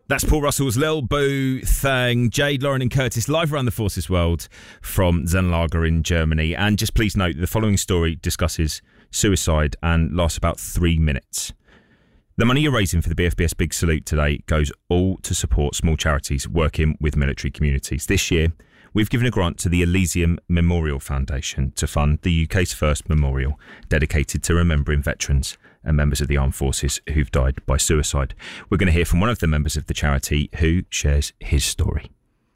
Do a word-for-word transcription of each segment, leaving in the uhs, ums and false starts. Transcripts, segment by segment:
That's Paul Russell's Lil Boo Thang, Jade, Lauren and Curtis live around the Forces world from Zenlager in Germany. And just please note, the following story discusses suicide and lasts about three minutes. The money you're raising for the B F B S Big Salute today goes all to support small charities working with military communities. This year, we've given a grant to the Elysium Memorial Foundation to fund the U K's first memorial dedicated to remembering veterans and members of the armed forces who've died by suicide. We're going to hear from one of the members of the charity who shares his story.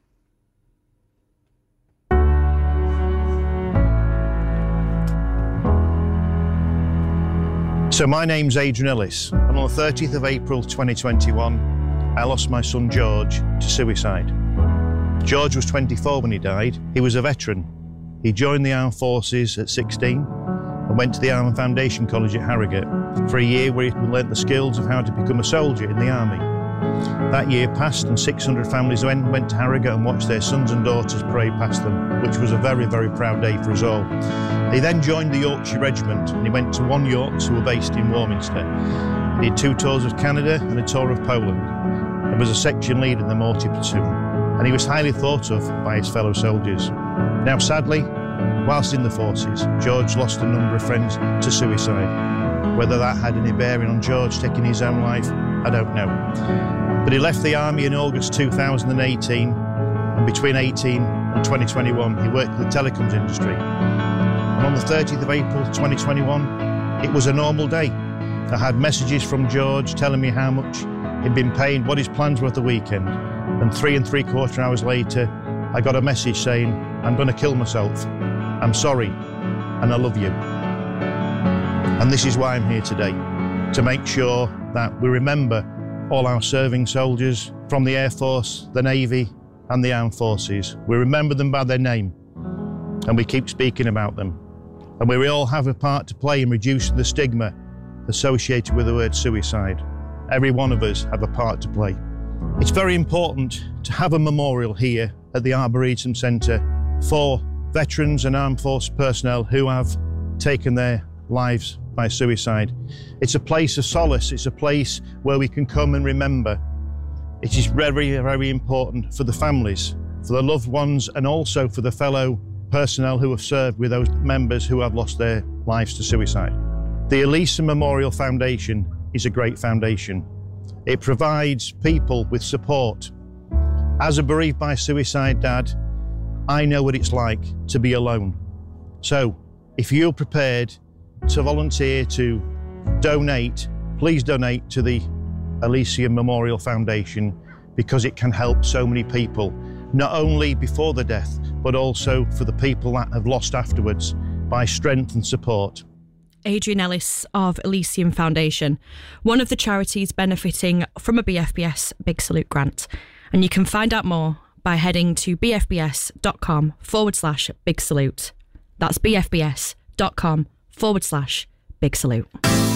So my name's Adrian Ellis, and on the thirtieth of April twenty twenty-one, I lost my son George to suicide. George was twenty-four when he died. He was a veteran. He joined the armed forces at sixteen and went to the Army Foundation College at Harrogate for a year where he learnt the skills of how to become a soldier in the army. That year passed and six hundred families went, went to Harrogate and watched their sons and daughters parade past them, which was a very, very proud day for us all. He then joined the Yorkshire Regiment and he went to One Yorks, who were based in Warminster. He did two tours of Canada and a tour of Poland and was a section leader in the Morty Platoon, and he was highly thought of by his fellow soldiers. Now sadly, whilst in the forces, George lost a number of friends to suicide. Whether that had any bearing on George taking his own life, I don't know. But he left the army in August two thousand eighteen, and between eighteen and twenty twenty-one, he worked in the telecoms industry. And on the thirtieth of April twenty twenty-one, it was a normal day. I had messages from George telling me how much he'd been paid, what his plans were for the weekend. And three and three quarter hours later, I got a message saying, I'm going to kill myself. I'm sorry, and I love you. And this is why I'm here today, to make sure that we remember all our serving soldiers from the Air Force, the Navy, and the Armed Forces. We remember them by their name, and we keep speaking about them. And we all have a part to play in reducing the stigma associated with the word suicide. Every one of us have a part to play. It's very important to have a memorial here at the Arboretum Centre for veterans and armed force personnel who have taken their lives by suicide. It's a place of solace. It's a place where we can come and remember. It is very, very important for the families, for the loved ones, and also for the fellow personnel who have served with those members who have lost their lives to suicide. The Elysium Memorial Foundation is a great foundation. It provides people with support. As a bereaved by suicide dad, I know what it's like to be alone. So if you're prepared to volunteer to donate, please donate to the Elysium Memorial Foundation, because it can help so many people, not only before the death, but also for the people that have lost afterwards, by strength and support. Adrian Ellis of Elysium Foundation, one of the charities benefiting from a B F B S Big Salute grant. And you can find out more by heading to bfbs.com forward slash big salute. That's bfbs.com forward slash big salute.